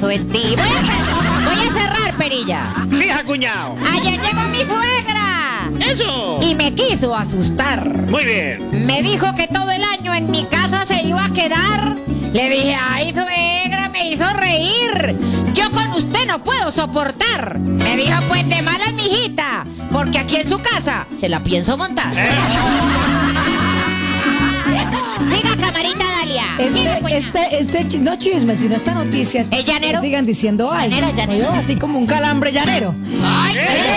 confío en ti. Voy a cerrar, perilla. Lija, cuñado. Ayer llegó mi suegra. ¡Eso! Y me quiso asustar. Muy bien. Me dijo que todo el año en mi casa se iba a quedar. Le dije, ay, suegra, me hizo reír. Yo con usted no puedo soportar. Me dijo, pues de malas, mijita, porque aquí en su casa se la pienso montar. Siga, camarita Dalia. No chisme, sino esta noticia es ¿Es llanero? que sigan diciendo, ay, Llanero. así como un calambre llanero. ¡Ay,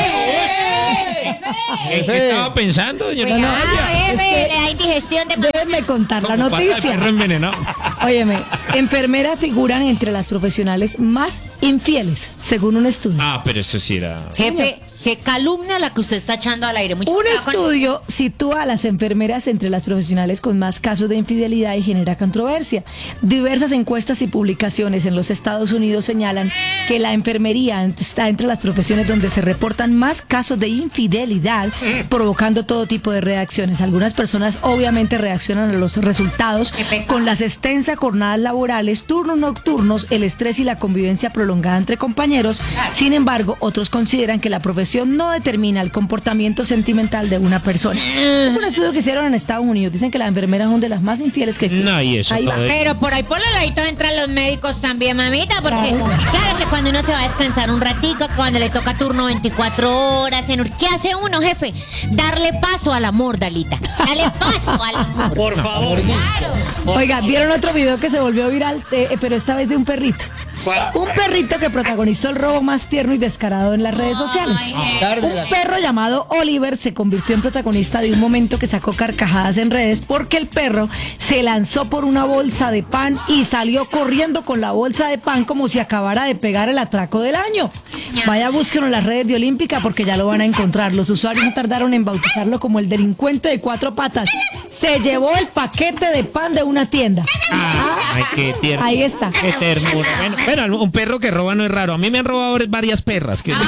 ¿Qué estaba pensando, doña Cuidado, Natalia? jefe, es que- le da indigestión de... Déjenme contar la Como pata de noticia. perro envenenado. Óyeme, enfermeras figuran entre las profesionales más infieles, según un estudio. Ah, pero eso sí era... Jefe, qué calumnia la que usted está echando al aire. Mucho Un cuidado con- estudio sitúa a las enfermeras entre las profesionales con más casos de infidelidad y genera controversia. Diversas encuestas y publicaciones en los Estados Unidos señalan que la enfermería está entre las profesiones donde se reportan más casos de infidelidad, provocando todo tipo de reacciones. Algunas personas obviamente reaccionan a los resultados Qué pecado. con las extensas jornadas laborales, turnos nocturnos, el estrés y la convivencia prolongada entre compañeros. Sin embargo, otros consideran que la profesión no determina el comportamiento sentimental de una persona. Es un estudio que hicieron en Estados Unidos. Dicen que las enfermeras son de las más infieles que existen. No, y eso Ahí va. todo- Pero por ahí por los laditos entran los médicos también, mamita, porque claro que cuando uno se va a descansar un ratico, cuando le toca turno 24 horas, ¿qué hace uno, jefe? Darle paso al amor, Dalita. Dale paso al amor. Por favor. Claro. Oiga, ¿vieron otro video que se volvió viral? Pero esta vez de un perrito. ¿Cuál? Un perrito que protagonizó el robo más tierno y descarado en las redes sociales. Un perro llamado Oliver se convirtió en protagonista de un momento que sacó carcajadas en redes porque el perro se lanzó por una bolsa de pan y salió corriendo con la bolsa de pan como si acabara de pegar el atraco del año. Vaya, búsquenlo en las redes de Olímpica porque ya lo van a encontrar. Los usuarios no tardaron en bautizarlo como el delincuente de 4 patas. Se llevó el paquete de pan de una tienda. Ay, qué tierno. Ahí está. Qué ternura. Bueno, un perro que roba no es raro. A mí me han robado varias perras. Que...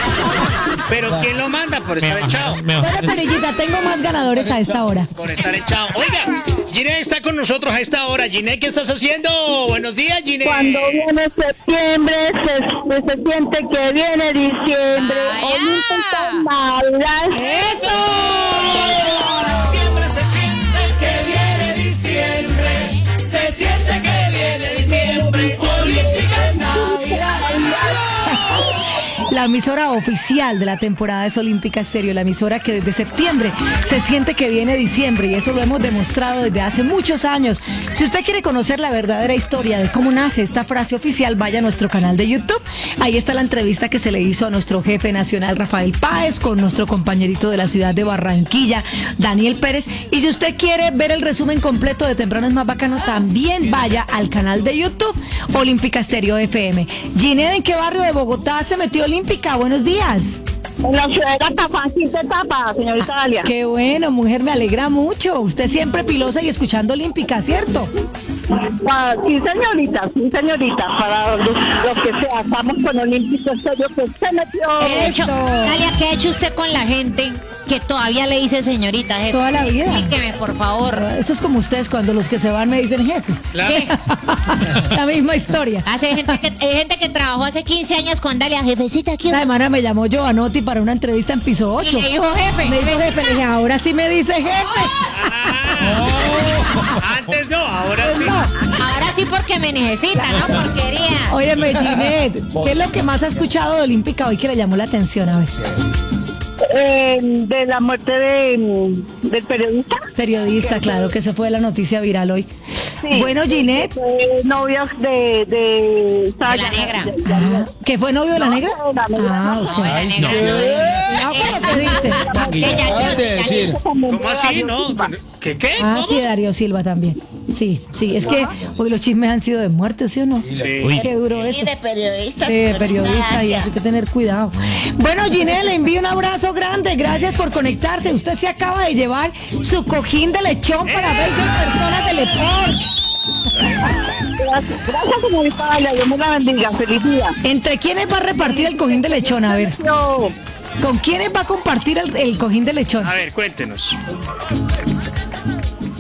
Pero ¿quién lo manda? Por estar echado. Dale, Perillita, tengo más ganadores a esta hora. Por estar echado. Oiga, Ginette está con nosotros a esta hora. Ginette, ¿qué estás haciendo? Buenos días, Ginette. Cuando viene septiembre, se siente que viene diciembre. Vaya. Olímpica Navidad. Siempre se siente que viene diciembre. Se siente que viene diciembre. Olímpica es Navidad. La emisora oficial de la temporada es Olímpica Estéreo, la emisora que desde septiembre se siente que viene diciembre y eso lo hemos demostrado desde hace muchos años. Si usted quiere conocer la verdadera historia de cómo nace esta frase oficial, vaya a nuestro canal de YouTube. Ahí está la entrevista que se le hizo a nuestro jefe nacional Rafael Páez con nuestro compañerito de la ciudad de Barranquilla, Daniel Pérez. Y si usted quiere ver el resumen completo de Temprano es más bacano, también vaya al canal de YouTube Olímpica Estéreo FM. Ginette, ¿en qué barrio de Bogotá se metió Olímpica? Buenos días. En la ciudad de Cafancito etapa, señorita Dalia. Qué bueno, mujer, me alegra mucho. Usted siempre pilosa y escuchando Olímpica, ¿cierto? Sí, señorita, para los que sea, estamos con Olímpico Estéreo que se metió. Eso. Dalia, ¿qué ha hecho usted con la gente que todavía le dice señorita, jefe? Toda la vida. Explíqueme, por favor. Eso es como ustedes cuando los que se van me dicen jefe. ¿Qué? La misma historia. Hay gente que trabajó hace 15 años con Dalia, jefecita, aquí. Una semana me llamó Giovanotti para una entrevista en piso 8. Y le dijo jefe. Me dijo jefe, le dije, ahora sí me dice jefe. Antes no, ahora sí. No. Ahora sí porque me necesita, ¿no? Porquería. Óyeme, Ginette, ¿qué es lo que más ha escuchado de Olímpica hoy que le llamó la atención? A ver. De la muerte del periodista. Periodista, claro, que se fue la noticia viral hoy. Sí. Bueno, Ginette, Novias de De la negra. ¿que fue novio de la negra? Ah, No, ok. de la negra, Ah, ¿cómo que dice? Ella, ¿Cómo así, no? ¿Qué? Ah, ¿Cómo? sí, Darío Silva también. Sí, es que hoy los chismes han sido de muerte, ¿sí o no? Sí. Uy. Qué duro eso. de periodista. Sí, de periodista y eso hay que tener cuidado. Bueno, Ginette, le envío un abrazo grande. Gracias por conectarse. Usted se acaba de llevar su cojín de lechón para bellas personas de Leport. Gracias, señorita Dalia. Dios me la bendiga. Feliz día. ¿Entre quiénes va a repartir el cojín de lechón? A ver, Yo, ¿con quiénes va a compartir el cojín de lechón? A ver, cuéntenos.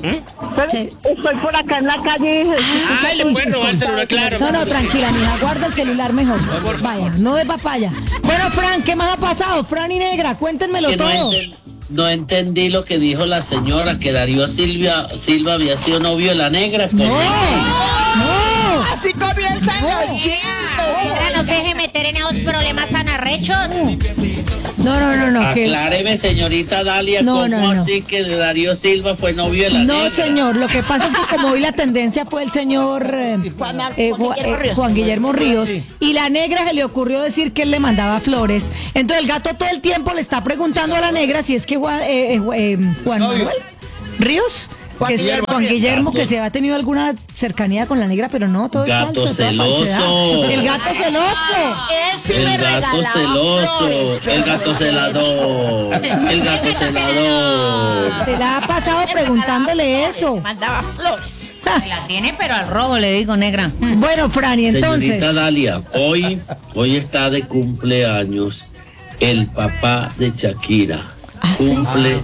Sí. Estoy por acá en la calle. Ay, le pueden robar el celular, claro. No, tranquila, mija, guarda el celular mejor. Vaya, no de papaya. Bueno, Fran, ¿qué más ha pasado? Fran y Negra, cuéntenmelo Que todo. no entendí lo que dijo la señora, que Darío Silva había sido novio de la negra. No. Así comienzan los chismes. Negra, no se deje meter en esos problemas tan arrechos. No. que- Acláreme, señorita Dalia, No, ¿cómo no. así que Darío Silva fue novio de la negra? No, señor, lo que pasa es que como hoy la tendencia fue el señor Juan Guillermo Ríos, y la negra se le ocurrió decir que él le mandaba flores. Entonces el gato todo el tiempo le está preguntando a la negra si es que Juan Manuel Ríos, Juan Guillermo, que se ha tenido alguna cercanía con la negra, pero no, todo Gato es falso, toda celoso. falsedad. El gato celoso. Él sí me El gato regalaba celoso, flores. el gato celador, el gato celador. Se la ha pasado preguntándole eso. Mandaba flores. Se la tiene, pero al robo le digo, negra. Bueno, Franny, entonces. Señorita Dalia, hoy está de cumpleaños el papá de Shakira. ¿sí? Cumple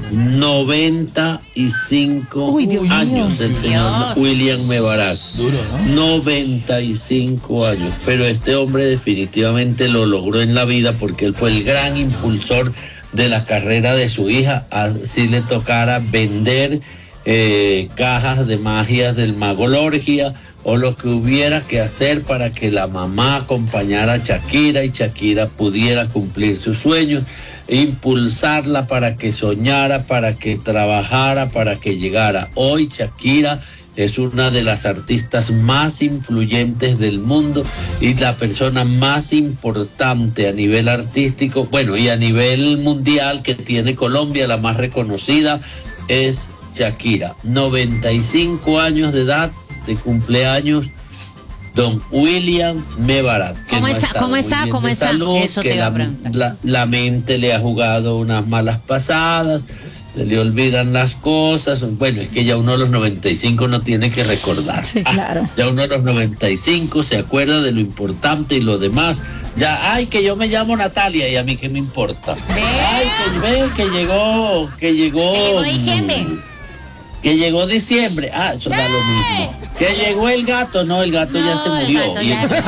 95 Uy, Dios mío. años el señor William Mebarak. Duro, ¿no? 95 años. Pero este hombre definitivamente lo logró en la vida porque él fue el gran impulsor de la carrera de su hija. Así le tocara vender cajas de magias del mago Lorgia o lo que hubiera que hacer para que la mamá acompañara a Shakira y Shakira pudiera cumplir sus sueños, impulsarla para que soñara, para que trabajara, para que llegara. Hoy Shakira es una de las artistas más influyentes del mundo y la persona más importante a nivel artístico, bueno, y a nivel mundial que tiene Colombia, la más reconocida es Shakira. 95 años de edad, de cumpleaños, don William Mebarak. ¿Cómo está? Eso te iba a preguntar. La mente le ha jugado unas malas pasadas, se le olvidan las cosas. Bueno, es que ya uno a los 95 no tiene que recordar. Sí, claro. Ya uno a los 95 se acuerda de lo importante y lo demás. Ya, ay, que yo me llamo Natalia y a mí qué me importa. Ay, que llegó diciembre. Que llegó diciembre. Ah, eso da lo mismo. Que llegó el gato. No, el gato ya se el murió. gato Y ya- entonces-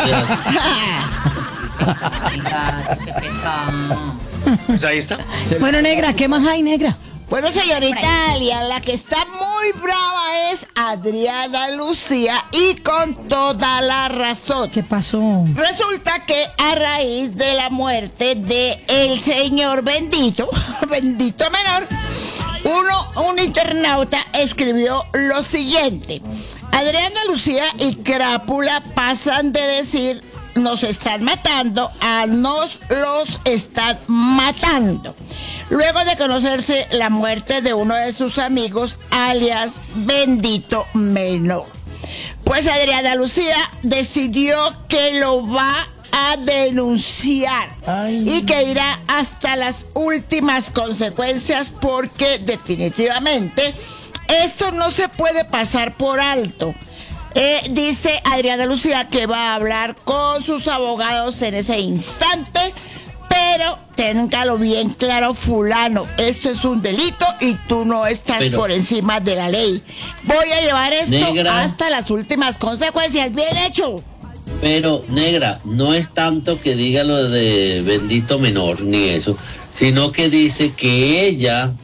Qué pecado. Pues ahí está. Bueno, negra, ¿qué más hay, negra? Bueno, señorita Alia, la que está muy brava es Adriana Lucía y con toda la razón. ¿Qué pasó? Resulta que a raíz de la muerte de el señor Bendito Menor, un internauta escribió lo siguiente: Adriana Lucía y Crápula pasan de decir nos están matando a nos los están matando. Luego de conocerse la muerte de uno de sus amigos, alias Bendito Menor. Pues Adriana Lucía decidió que lo va a denunciar y que irá hasta las últimas consecuencias porque definitivamente esto no se puede pasar por alto. Dice Adriana Lucía que va a hablar con sus abogados en ese instante, pero téngalo bien claro, fulano, esto es un delito y tú no estás por encima de la ley. Voy a llevar esto negra, hasta las últimas consecuencias. Bien hecho. Pero, negra, no es tanto que diga lo de Bendito Menor ni eso, sino que dice que ella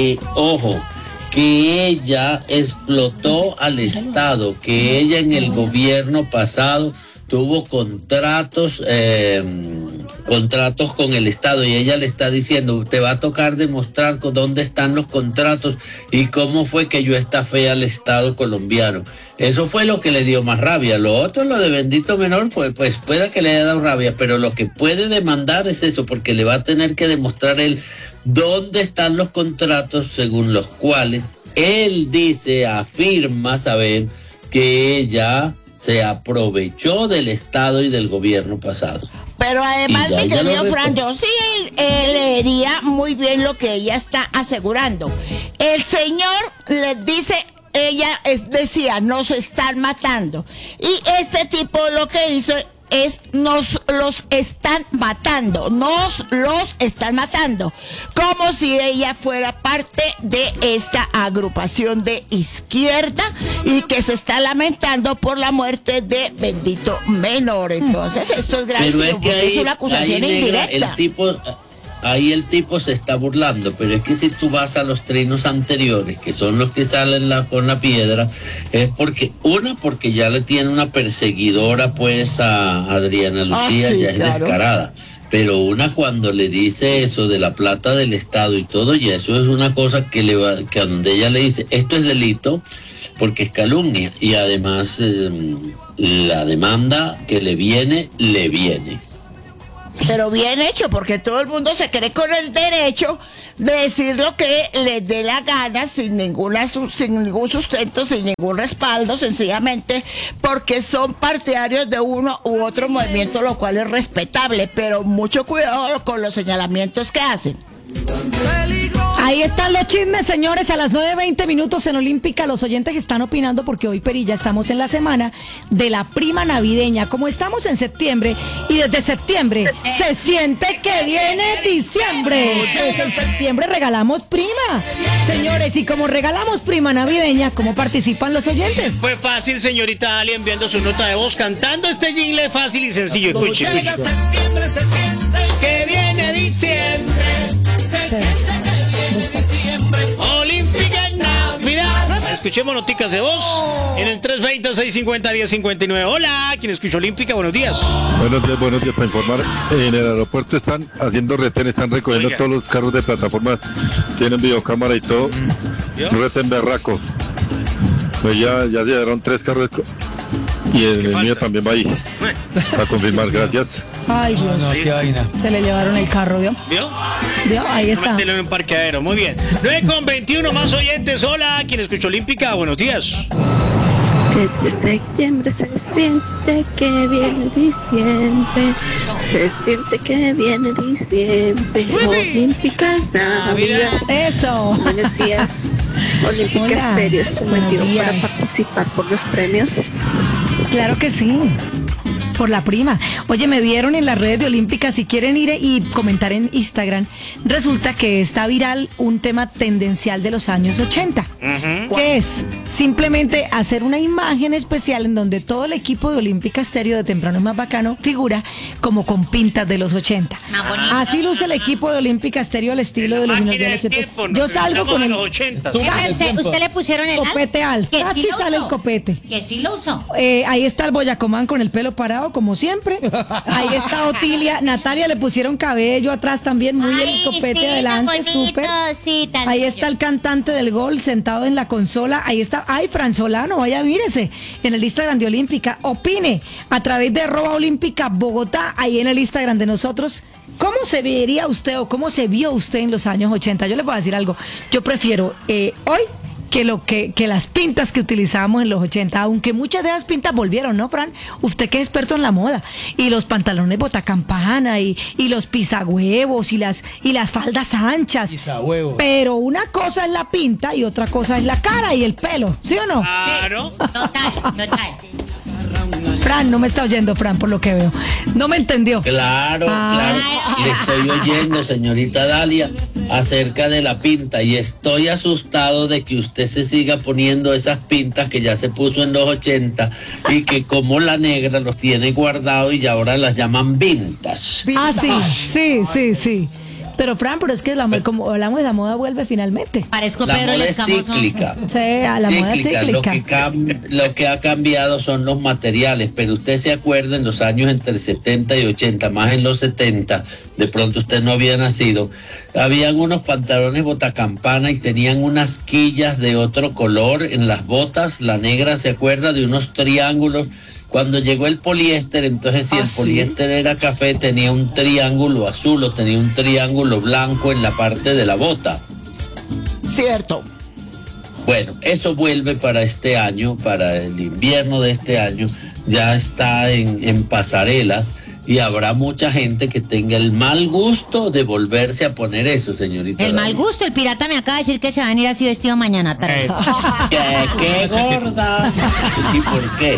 explotó al Estado, que ella en el gobierno pasado tuvo contratos con el Estado y ella le está diciendo, te va a tocar demostrar con dónde están los contratos y cómo fue que yo estafé al Estado colombiano. Eso fue lo que le dio más rabia. Lo otro, lo de Bendito Menor, pues pueda que le haya dado rabia, pero lo que puede demandar es eso, porque le va a tener que demostrar él dónde están los contratos según los cuales él afirma saber que ella se aprovechó del Estado y del gobierno pasado. Pero además, Y ya mi ella querido lo Fran, reportó. yo sí leería muy bien lo que ella está asegurando. El señor le dice, ella decía, nos están matando. Y este tipo lo que hizo nos los están matando, como si ella fuera parte de esta agrupación de izquierda y que se está lamentando por la muerte de Bendito Menor. Entonces esto es gravísimo, porque es una acusación indirecta. Ahí el tipo se está burlando, pero es que si tú vas a los trinos anteriores, que son los que salen con la piedra, es porque ya le tiene una perseguidora pues a Adriana Lucía, sí, ya es claro. descarada. Pero cuando le dice eso de la plata del Estado y todo, y eso es una cosa que donde ella le dice, esto es delito porque es calumnia, y además la demanda que le viene. Pero bien hecho, porque todo el mundo se cree con el derecho de decir lo que les dé la gana, sin ningún sustento, sin ningún respaldo, sencillamente porque son partidarios de uno u otro movimiento, lo cual es respetable, pero mucho cuidado con los señalamientos que hacen. Ahí están los chismes, señores, a las 9:20 en Olímpica. Los oyentes están opinando porque hoy, Perilla, estamos en la semana de la prima navideña. Como estamos en septiembre y desde septiembre se siente que viene diciembre. Desde septiembre regalamos prima, señores, y como regalamos prima navideña, ¿cómo participan los oyentes? Fue fácil, señorita Ali, enviando su nota de voz, cantando este jingle fácil y sencillo. Escuche. Llega septiembre, se siente que viene diciembre. Se siente que viene diciembre. Olímpica en Navidad. Escuchemos noticas de voz en el 320-650-1059. Hola, ¿quién escucha Olímpica? Buenos días. Buenos días, para informar. En el aeropuerto están haciendo retén, están recogiendo todos los carros de plataforma, tienen videocámara y todo. Un retén berraco. Pues ya llegaron 3 carros y el mío también va ahí. Para confirmar, gracias. Ay, Dios. No, qué vaina. Se le llevaron el carro, ¿vio? ¿Vio? Ahí está. Mételo en un parqueadero, muy bien. 9:21 más oyentes. Hola, ¿quién escuchó Olímpica? Buenos días. Desde septiembre se siente que viene diciembre. Se siente que viene diciembre. Olímpicas Navidad. Eso. Buenos días. Olímpica Hola. Estéreo se Buenos metió para días. participar por los premios. Claro que sí. Por la prima. Oye, me vieron en las redes de Olímpica. Si quieren ir y comentar en Instagram, resulta que está viral un tema tendencial de los años 80. Que es simplemente hacer una imagen especial en donde todo el equipo de Olímpica Estéreo de Temprano es Más Bacano figura como con pintas de los 80. Así luce el equipo de Olímpica Estéreo al estilo de los Máquina de los del 80. tiempo, Yo salgo con de el los 80. ¿Usted le pusieron el copete alto. Que Casi sí lo sale el usó. copete. Que sí lo usó. Ahí está el Boyacomán con el pelo parado, como siempre. Ahí está Otilia. Natalia le pusieron cabello atrás también, muy el copete sí, adelante, tan bonito, súper. sí, tan Ahí bello. está el cantante del gol sentado en la consola. Ahí está, ay, Fran Solano, vaya, mírese, en el Instagram de Olímpica. Opine a través de @Olímpica Bogotá, ahí en el Instagram de nosotros. ¿Cómo se vería usted o cómo se vio usted en los años 80? Yo le voy a decir algo. Yo prefiero hoy que las pintas que utilizábamos en los 80, aunque muchas de esas pintas volvieron, ¿no, Fran? Usted que es experto en la moda, y los pantalones botacampana y los pisahuevos y las faldas anchas. Pisahuevos. Pero una cosa es la pinta y otra cosa es la cara y el pelo, ¿sí o no? Claro. Total. Fran, no me está oyendo, Fran, por lo que veo. No me entendió. Claro. Le estoy oyendo, señorita Dalia, acerca de la pinta, y estoy asustado de que usted se siga poniendo esas pintas que ya se puso en los 80 y que como la negra los tiene guardados y ahora las llaman vintage. Ah, sí. Pero Fran, pero es que como hablamos de la moda vuelve finalmente. Parezco La Pedro el moda es Escamoso. cíclica. Sí, a la moda cíclica. Lo que ha cambiado son los materiales, pero usted se acuerda en los años entre 70 y 80, más en los 70, de pronto usted no había nacido, habían unos pantalones botacampana y tenían unas quillas de otro color en las botas. La negra se acuerda de unos triángulos. Cuando llegó el poliéster, entonces si el poliéster era café, tenía un triángulo azul o tenía un triángulo blanco en la parte de la bota. Cierto. Bueno, eso vuelve para este año, para el invierno de este año, ya está en pasarelas, y habrá mucha gente que tenga el mal gusto de volverse a poner eso, señorita. El mal Dalia. gusto, el pirata me acaba de decir que se va a venir así vestido mañana tarde. ¿Qué gorda? ¿Y por qué?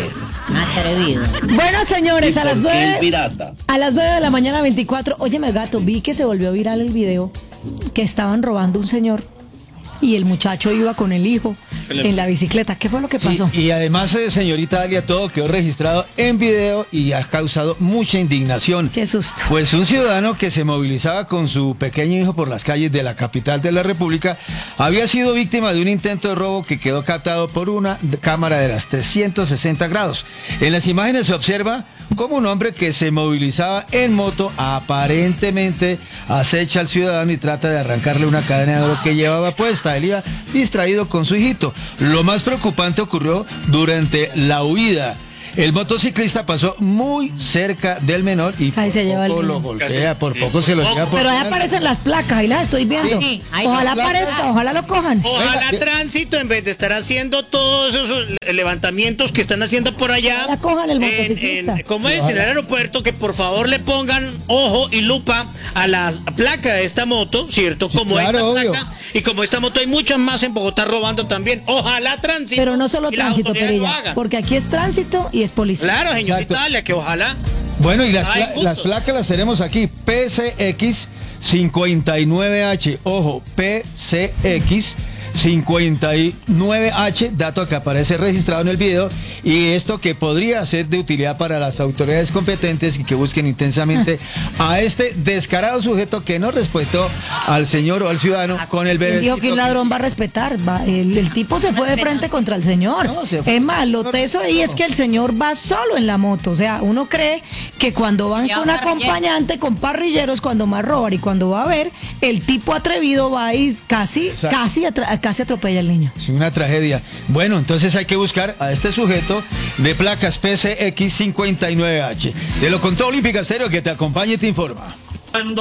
Atrevido. Bueno, señores, ¿Y a las por qué el 9. pirata? A las 9 de la mañana 24. Óyeme, gato, vi que se volvió viral el video que estaban robando un señor y el muchacho iba con el hijo en la bicicleta. ¿Qué fue lo que Sí, pasó? y además, señorita Dalia, todo quedó registrado en video y ha causado mucha indignación. Qué susto. Pues un ciudadano que se movilizaba con su pequeño hijo por las calles de la capital de la República había sido víctima de un intento de robo que quedó captado por una cámara de las 360 grados. En las imágenes se observa cómo un hombre que se movilizaba en moto aparentemente acecha al ciudadano y trata de arrancarle una cadena de oro que llevaba puesta. Él iba distraído con su hijito. Lo más preocupante ocurrió durante la huida. El motociclista pasó muy cerca del menor y Ahí se lleva el poco niño. lo golpea, por poco se lo lleva por Pero ahí delante. aparecen las placas, ahí las estoy viendo. Sí, ahí Ojalá las aparezca, placas. ojalá lo cojan. Ojalá Venga, Tránsito, en vez de estar haciendo todos esos levantamientos que están haciendo por allá, Ojalá cojan el motociclista. ¿cómo es? En el aeropuerto, que por favor le pongan ojo y lupa a la placa de esta moto, ¿cierto? Sí, Como claro, esta obvio. placa. Y como esta moto hay muchas más en Bogotá robando también. Ojalá Tránsito. Pero no solo y las tránsito, autoridades lo Perilla, hagan. porque aquí es tránsito y es policía. Claro, señorita Exacto. Dalia, que ojalá. Bueno, y las, Ay, las gustos. placas las tenemos aquí. PCX 59H. Ojo, PCX 59H, dato que aparece registrado en el video, y esto que podría ser de utilidad para las autoridades competentes y que busquen intensamente a este descarado sujeto que no respetó al señor o al ciudadano con el ¿Quién bebé. dijo que un ladrón va a respetar? El tipo se fue de frente contra el señor. No, se fue. Es más, lo teso ahí es que el señor va solo en la moto. O sea, uno cree que cuando van Lleva con parrillero. acompañante, con parrilleros, cuando más roban y cuando va a ver, el tipo atrevido va y casi atropella al niño. Sí, una tragedia. Bueno, entonces hay que buscar a este sujeto de placas PCX 59H. Te lo contó Olímpica Estéreo, que te acompaña y te informa.